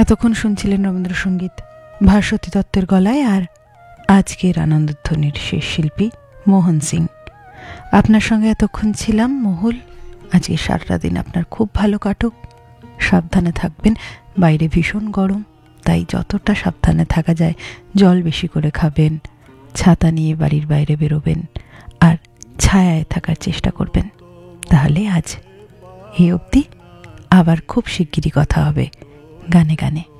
এতক্ষণ শুনছিলেন রবীন্দ্রসঙ্গীত ভাস্বতী দত্তের গলায়, আর আজকের আনন্দধ্বনির শেষ শিল্পী মোহন সিং। আপনার সঙ্গে এতক্ষণ ছিলাম মহুল। আজকে সারাটা দিন আপনার খুব ভালো কাটুক। সাবধানে থাকবেন, বাইরে ভীষণ গরম, তাই যতটা সাবধানে থাকা যায় জল বেশি করে খাবেন, ছাতা নিয়ে বাড়ির বাইরে বেরোবেন, আর ছায়ায় থাকার চেষ্টা করবেন। তাহলে আজ এই অবধি, আবার খুব শিগগিরই কথা হবে গানে গানে।